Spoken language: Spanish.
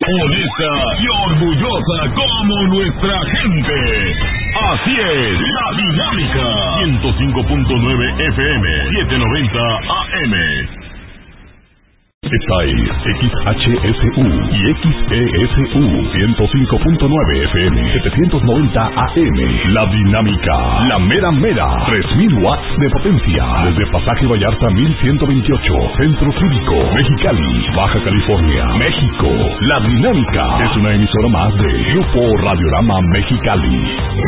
honesta y orgullosa como nuestra gente. Así es, La Dinámica. 105.9 FM, 790 AM. Esta es XHSU y XESU 105.9 FM 790 AM. La Dinámica, la mera mera, 3000 watts de potencia. Desde Pasaje Vallarta 1128, Centro Cívico, Mexicali, Baja California, México. La Dinámica es una emisora más de Grupo Radiorama Mexicali.